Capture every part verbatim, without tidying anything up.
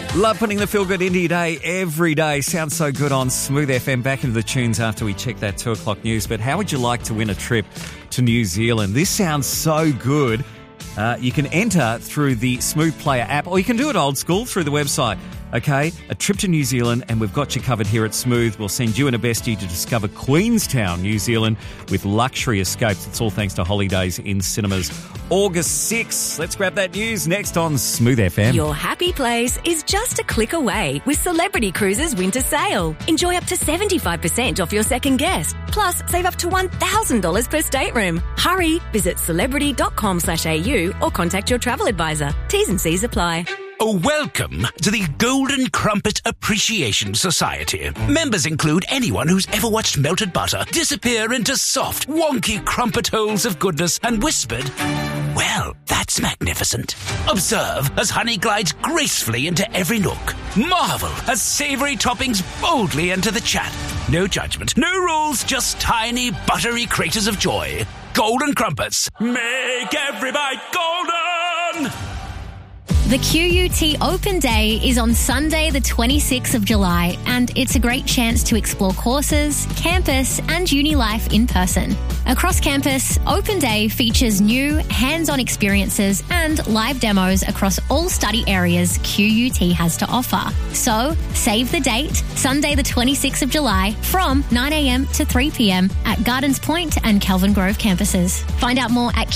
Love putting the feel-good into your day every day. Sounds so good on Smooth F M. Back into the tunes after we check that two o'clock news. But how would you like to win a trip to New Zealand? This sounds so good. Uh, you can enter through the Smooth Player app, or you can do it old school through the website. Okay, a trip to New Zealand, and we've got you covered here at Smooth. We'll send you and a bestie to discover Queenstown, New Zealand, with luxury escapes. It's all thanks to Holidays in Cinemas, August sixth. Let's grab that news next on Smooth F M. Your happy place is just a click away with Celebrity Cruises Winter Sale. Enjoy up to seventy-five percent off your second guest. Plus, save up to one thousand dollars per stateroom. Hurry, visit celebrity.com slash AU or contact your travel advisor. T's and C's apply. Oh, welcome to the Golden Crumpet Appreciation Society. Members include anyone who's ever watched melted butter disappear into soft, wonky crumpet holes of goodness and whispered, "Well, that's magnificent." Observe as honey glides gracefully into every nook. Marvel as savoury toppings boldly enter the chat. No judgment, no rules, just tiny, buttery craters of joy. Golden Crumpets. Make every bite golden! The Q U T Open Day is on Sunday the twenty-sixth of July, and it's a great chance to explore courses, campus and uni life in person. Across campus, Open Day features new hands-on experiences and live demos across all study areas Q U T has to offer. So, save the date, Sunday the twenty-sixth of July from nine a.m. to three p.m. at Gardens Point and Kelvin Grove campuses. Find out more at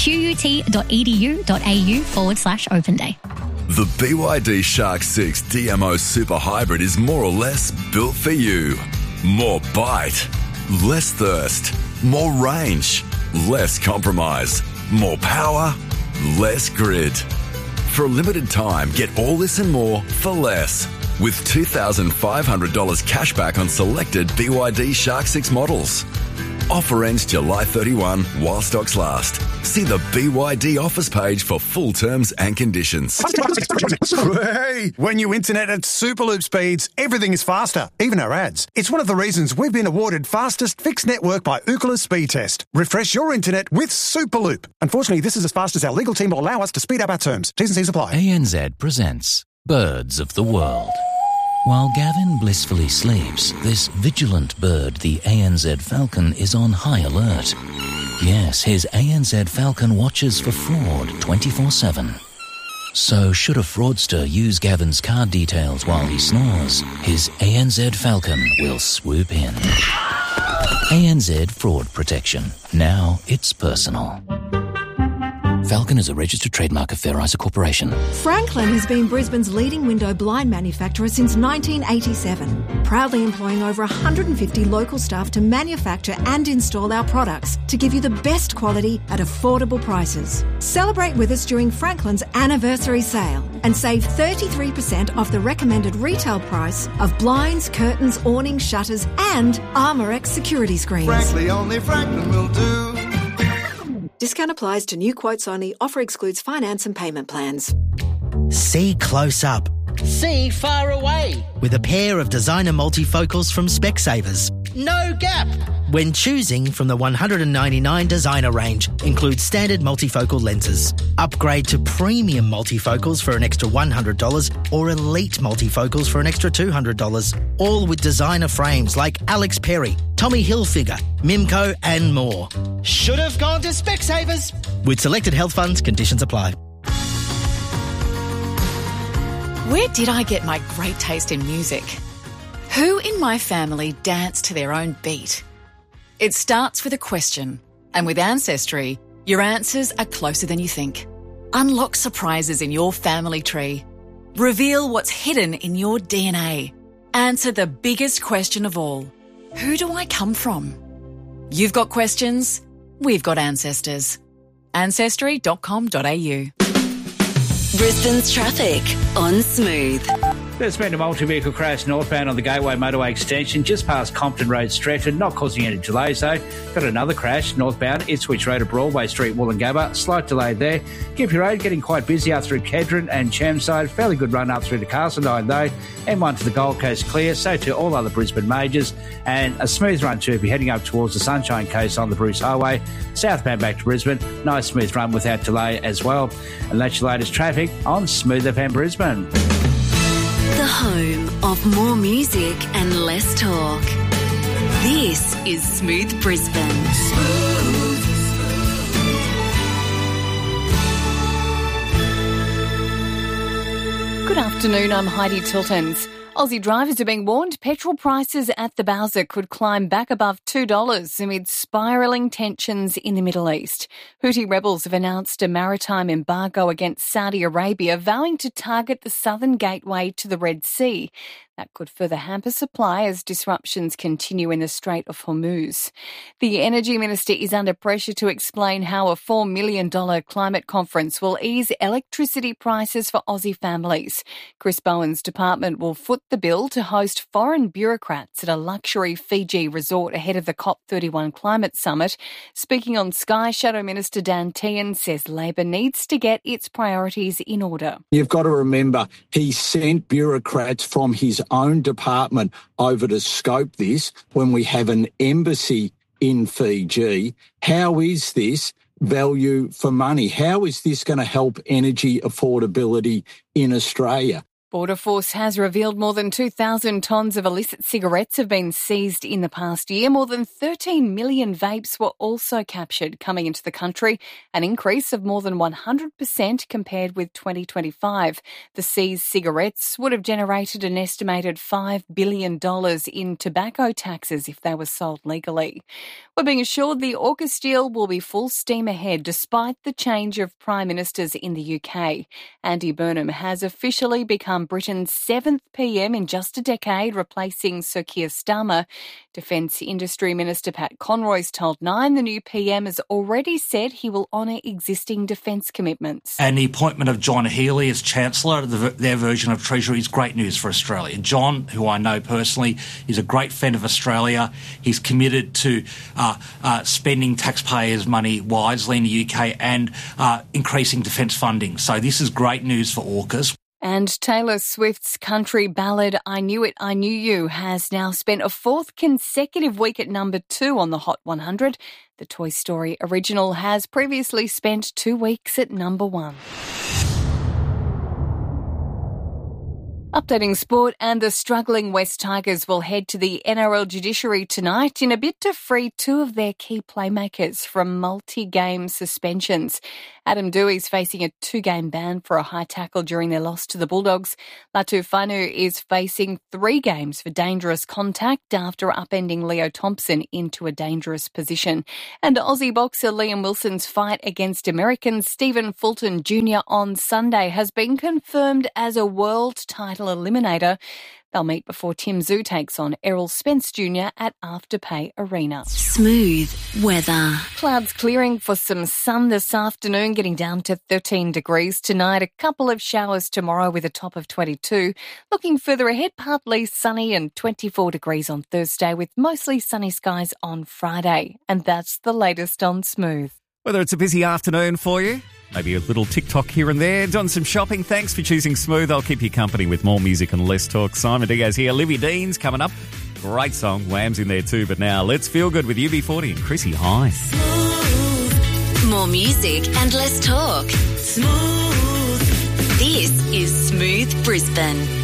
qut.edu.au forward slash Open Day. The B Y D Shark six D M O Super Hybrid is more or less built for you. More bite, less thirst, more range, less compromise, more power, less grid. For a limited time, get all this and more for less. With two thousand five hundred dollars cash back on selected B Y D Shark six models. Offer ends July thirty-first while stocks last. See the B Y D offers page for full terms and conditions. Hey, when you internet at Superloop speeds, everything is faster, even our ads. It's one of the reasons we've been awarded fastest fixed network by Ookla Speed Test. Refresh your internet with Superloop. Unfortunately, this is as fast as our legal team will allow us to speed up our terms. T's and C's apply. A N Z presents Birds of the World. While Gavin blissfully sleeps, this vigilant bird, the A N Z falcon, is on high alert. Yes, his A N Z falcon watches for fraud twenty-four seven. So should a fraudster use Gavin's card details while he snores, his A N Z falcon will swoop in. A N Z Fraud Protection. Now it's personal. Falcon is a registered trademark of Fair Isa Corporation. Franklin has been Brisbane's leading window blind manufacturer since nineteen eighty-seven, proudly employing over one hundred fifty local staff to manufacture and install our products to give you the best quality at affordable prices. Celebrate with us during Franklin's anniversary sale and save thirty-three percent off the recommended retail price of blinds, curtains, awnings, shutters and Armorex security screens. Frankly, only Franklin will do. Discount applies to new quotes only. Offer excludes finance and payment plans. See close up. See far away. With a pair of designer multifocals from Specsavers. No gap. When choosing from the one hundred ninety-nine designer range, includes standard multifocal lenses. Upgrade to premium multifocals for an extra one hundred dollars or elite multifocals for an extra two hundred dollars. All with designer frames like Alex Perry, Tommy Hilfiger, Mimco and more. Should have gone to Specsavers. With selected health funds, conditions apply. Where did I get my great taste in music? Who in my family danced to their own beat? It starts with a question, and with Ancestry, your answers are closer than you think. Unlock surprises in your family tree. Reveal what's hidden in your D N A. Answer the biggest question of all. Who do I come from? You've got questions, we've got ancestors. ancestry dot com dot a u. Brisbane's traffic on Smooth. There's been a multi-vehicle crash northbound on the Gateway Motorway extension just past Compton Road, Stretton, not causing any delays though. Got another crash northbound Ipswich Road to Broadway Street, Wollongabba. Slight delay there. Gippy Road getting quite busy out through Kedron and Chermside. Fairly good run up through to Castledine though. M one to the Gold Coast clear, so to all other Brisbane majors. And a smooth run too if you're heading up towards the Sunshine Coast on the Bruce Highway. Southbound back to Brisbane. Nice smooth run without delay as well. And that's your latest traffic on Smooth F M Brisbane. The home of more music and less talk. This is Smooth Brisbane. Smooth. Good afternoon, I'm Heidi Tiltons. Aussie drivers are being warned petrol prices at the Bowser could climb back above two dollars amid spiralling tensions in the Middle East. Houthi rebels have announced a maritime embargo against Saudi Arabia, vowing to target the southern gateway to the Red Sea. That could further hamper supply as disruptions continue in the Strait of Hormuz. The Energy Minister is under pressure to explain how a four million dollars climate conference will ease electricity prices for Aussie families. Chris Bowen's department will foot the bill to host foreign bureaucrats at a luxury Fiji resort ahead of the COP thirty-one climate summit. Speaking on Sky, Shadow Minister Dan Tehan says Labor needs to get its priorities in order. You've got to remember, he sent bureaucrats from his own department over to scope this when we have an embassy in Fiji. How is this value for money? How is this going to help energy affordability in Australia? Border Force has revealed more than two thousand tonnes of illicit cigarettes have been seized in the past year. More than thirteen million vapes were also captured coming into the country, an increase of more than one hundred percent compared with twenty twenty-five. The seized cigarettes would have generated an estimated five billion dollars in tobacco taxes if they were sold legally. We're being assured the AUKUS deal will be full steam ahead despite the change of Prime Ministers in the U K. Andy Burnham has officially become Britain's seventh P M in just a decade, replacing Sir Keir Starmer. Defence Industry Minister Pat Conroy's told Nine the new P M has already said he will honour existing defence commitments. And the appointment of John Healey as Chancellor of the, their version of Treasury is great news for Australia. John, who I know personally, is a great friend of Australia. He's committed to uh, uh, spending taxpayers' money wisely in the U K and uh, increasing defence funding. So this is great news for AUKUS. And Taylor Swift's country ballad I Knew It, I Knew You has now spent a fourth consecutive week at number two on the Hot one hundred. The Toy Story original has previously spent two weeks at number one. Updating sport, and the struggling West Tigers will head to the N R L judiciary tonight in a bid to free two of their key playmakers from multi-game suspensions. Adam Dewey's facing a two-game ban for a high tackle during their loss to the Bulldogs. Latu Fanu is facing three games for dangerous contact after upending Leo Thompson into a dangerous position. And Aussie boxer Liam Wilson's fight against American Stephen Fulton Junior on Sunday has been confirmed as a world title eliminator. They'll meet before Tim Tszyu takes on Errol Spence Junior at Afterpay Arena. Smooth weather. Clouds clearing for some sun this afternoon, getting down to thirteen degrees tonight. A couple of showers tomorrow with a top of twenty-two. Looking further ahead, partly sunny and twenty-four degrees on Thursday with mostly sunny skies on Friday. And that's the latest on Smooth. Whether it's a busy afternoon for you, maybe a little TikTok here and there, done some shopping. Thanks for choosing Smooth. I'll keep you company with more music and less talk. Simon Diaz here. Livy Dean's coming up. Great song. Wham's in there too. But now let's feel good with U B forty and Chrissy High. Smooth. More music and less talk. Smooth. This is Smooth Brisbane.